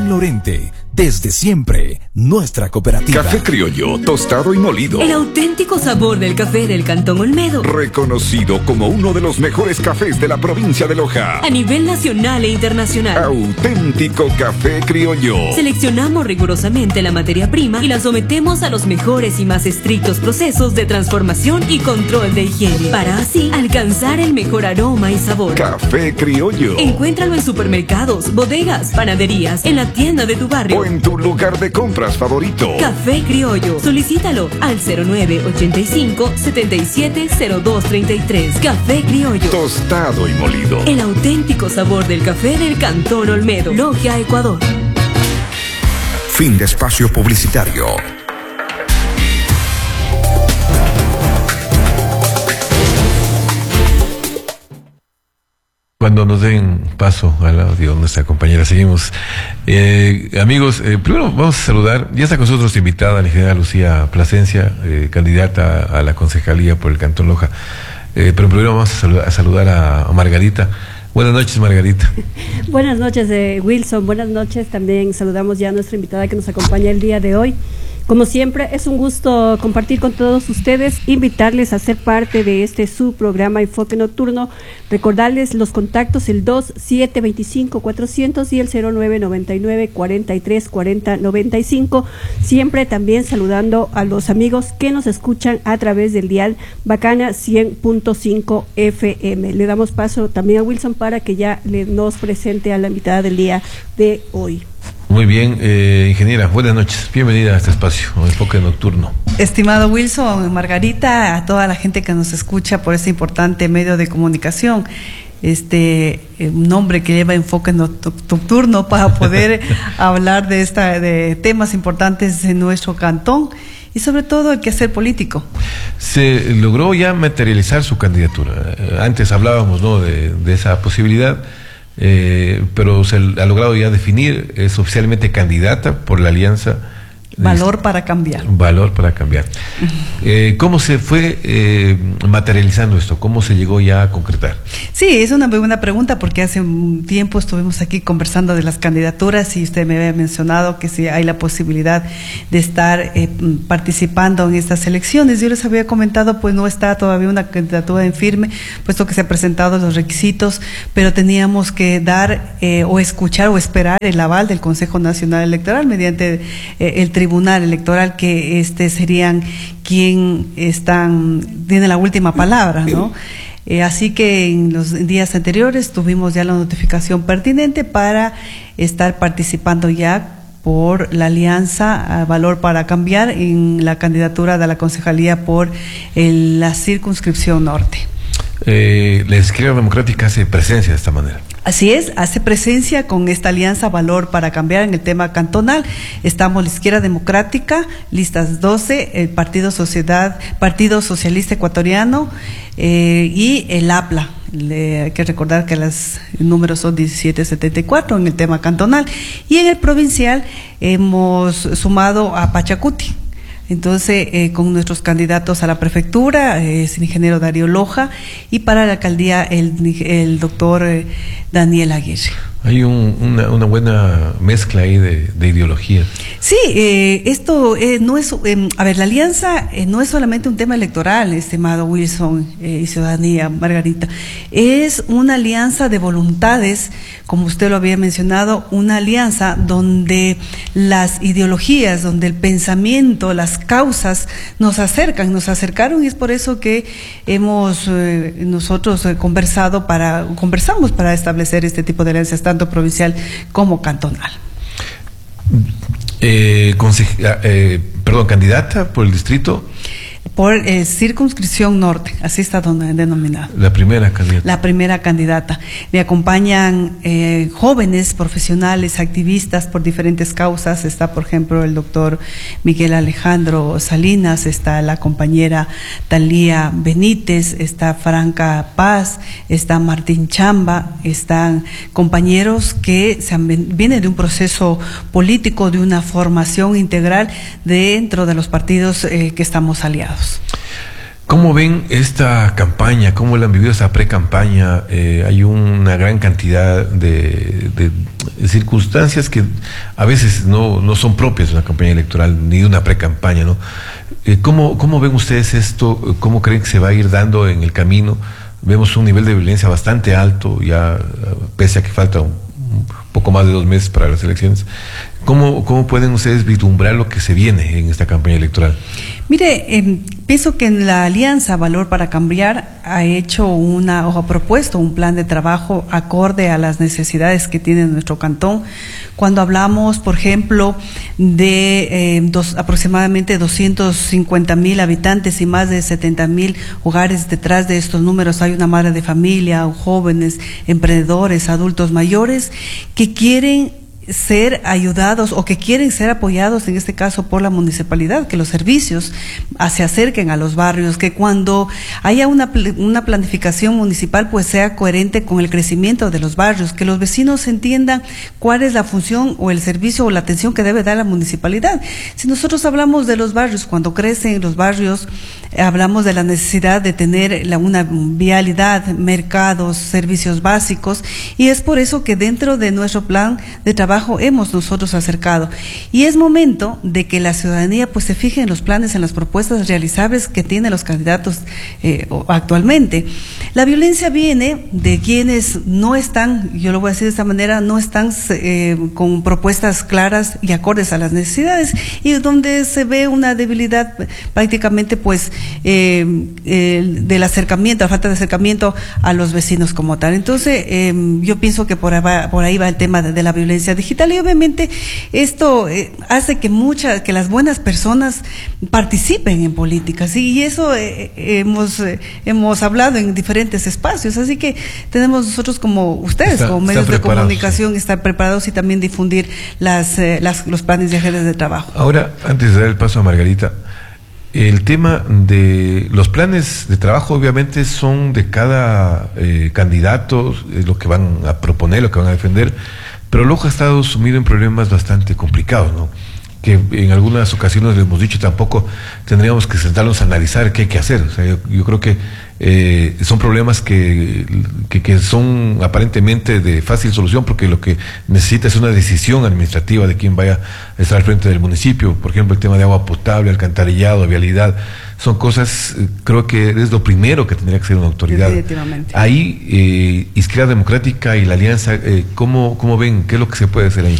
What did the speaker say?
San Lorente, desde siempre, nuestra cooperativa. Café criollo, tostado y molido. El auténtico sabor del café del Cantón Olmedo. Reconocido como uno de los mejores cafés de la provincia de Loja. A nivel nacional e internacional. Auténtico café criollo. Seleccionamos rigurosamente la materia prima y la sometemos a los mejores y más estrictos procesos de transformación y control de higiene, para así alcanzar el mejor aroma y sabor. Café criollo. Encuéntralo en supermercados, bodegas, panaderías, en la tienda de tu barrio o en tu lugar de compras favorito. Café criollo. Solicítalo al 0985-770233. Café criollo. Tostado y molido. El auténtico sabor del café del Cantón Olmedo. Logia, Ecuador. Fin de espacio publicitario. Cuando nos den paso al audio, nuestra compañera, seguimos. Amigos, primero vamos a saludar, ya está con nosotros invitada la ingeniera Lucía Plasencia, candidata a la concejalía por el Cantón Loja. Pero primero vamos a saludar a Margarita. Buenas noches, Margarita. Buenas noches, Wilson. Buenas noches. También saludamos ya a nuestra invitada que nos acompaña el día de hoy. Como siempre, es un gusto compartir con todos ustedes, invitarles a ser parte de este su programa Enfoque Nocturno, recordarles los contactos, el 2725-400 y el 0999-4340-95, siempre también saludando a los amigos que nos escuchan a través del dial Bacana 100.5 FM. Le damos paso también a Wilson para que ya nos presente a la invitada del día de hoy. Muy bien, ingeniera, buenas noches, bienvenida a este espacio, Enfoque Nocturno. Estimado Wilson, Margarita, a toda la gente que nos escucha por este importante medio de comunicación, un nombre que lleva Enfoque Nocturno para poder hablar de temas importantes en nuestro cantón y sobre todo el quehacer político. Se logró ya materializar su candidatura, antes hablábamos, ¿no?, de esa posibilidad. Pero se ha logrado ya definir, es oficialmente candidata por la alianza Valor para Cambiar. Valor para Cambiar. ¿Cómo se fue materializando esto? ¿Cómo se llegó ya a concretar? Sí, es una muy buena pregunta porque hace un tiempo estuvimos aquí conversando de las candidaturas y usted me había mencionado que si hay la posibilidad de estar participando en estas elecciones. Yo les había comentado, pues no está todavía una candidatura en firme, puesto que se han presentado los requisitos, pero teníamos que dar o escuchar o esperar el aval del Consejo Nacional Electoral mediante el Tribunal Electoral, que serían quien tiene la última palabra, ¿no? Así que en los días anteriores tuvimos ya la notificación pertinente para estar participando ya por la alianza Valor para Cambiar en la candidatura de la concejalía por la circunscripción norte. La izquierda democrática hace presencia de esta manera. Así es, hace presencia con esta alianza Valor para Cambiar en el tema cantonal. Estamos la Izquierda Democrática, listas 12, el Partido Socialista Ecuatoriano y el APLA. Hay que recordar que los números son 1774 en el tema cantonal. Y en el provincial hemos sumado a Pachacuti. Entonces, con nuestros candidatos a la prefectura, es el ingeniero Darío Loja, y para la alcaldía el doctor Daniel Aguirre. Hay una buena mezcla ahí de ideología. Sí, esto no es, la alianza no es solamente un tema electoral, estimado Wilson y ciudadanía, Margarita. Es una alianza de voluntades, como usted lo había mencionado, una alianza donde las ideologías, donde el pensamiento, las causas nos acercaron, y es por eso que hemos nosotros conversamos para establecer este tipo de alianzas, tanto provincial como cantonal. Candidata por el distrito. Por circunscripción norte, así está denominada. La primera candidata. La primera candidata. Me acompañan jóvenes, profesionales, activistas por diferentes causas. Está, por ejemplo, el doctor Miguel Alejandro Salinas, está la compañera Talía Benítez, está Franca Paz, está Martín Chamba, están compañeros que vienen de un proceso político, de una formación integral dentro de los partidos que estamos aliados. ¿Cómo ven esta campaña? ¿Cómo la han vivido esta pre-campaña? Hay una gran cantidad es circunstancias que a veces no son propias de una campaña electoral ni de una pre-campaña, ¿no? ¿Cómo ven ustedes esto? ¿Cómo creen que se va a ir dando en el camino? Vemos un nivel de violencia bastante alto, ya pese a que falta un poco más de 2 meses para las elecciones. ¿Cómo pueden ustedes vislumbrar lo que se viene en esta campaña electoral? Mire, pienso que en la Alianza Valor para Cambiar ha propuesto un plan de trabajo acorde a las necesidades que tiene nuestro cantón. Cuando hablamos, por ejemplo, de aproximadamente 250,000 habitantes y más de 70,000 hogares, detrás de estos números hay una madre de familia, jóvenes, emprendedores, adultos mayores que quieren ser ayudados o que quieren ser apoyados, en este caso por la municipalidad, que los servicios se acerquen a los barrios, que cuando haya una planificación municipal pues sea coherente con el crecimiento de los barrios, que los vecinos entiendan cuál es la función o el servicio o la atención que debe dar la municipalidad. Si nosotros hablamos de los barrios, cuando crecen los barrios, hablamos de la necesidad de tener una vialidad, mercados, servicios básicos, y es por eso que dentro de nuestro plan de trabajo hemos nosotros acercado. Y es momento de que la ciudadanía pues se fije en los planes, en las propuestas realizables que tienen los candidatos actualmente. La violencia viene de quienes no están, yo lo voy a decir de esta manera, no están con propuestas claras y acordes a las necesidades, y donde se ve una debilidad prácticamente pues del acercamiento, la falta de acercamiento a los vecinos como tal. Entonces yo pienso que por ahí va el tema de la violencia digital, y obviamente esto hace que las buenas personas participen en política, ¿sí? Y eso hemos hablado en diferentes espacios, así que tenemos nosotros como ustedes, como medios de comunicación, estar preparados y también difundir los planes de agentes de trabajo. Ahora, antes de dar el paso a Margarita, el tema de los planes de trabajo obviamente son de cada candidato, es lo que van a proponer, lo que van a defender, pero Loja ha estado sumido en problemas bastante complicados, ¿no? Que en algunas ocasiones le hemos dicho, tampoco tendríamos que sentarnos a analizar qué hay que hacer. O sea, yo creo que son problemas que son aparentemente de fácil solución, porque lo que necesita es una decisión administrativa de quién vaya a estar al frente del municipio. Por ejemplo, el tema de agua potable, alcantarillado, vialidad, son cosas, creo que es lo primero que tendría que ser una autoridad. Definitivamente. Ahí, Izquierda Democrática y la Alianza, ¿cómo ven? ¿Qué es lo que se puede hacer ahí?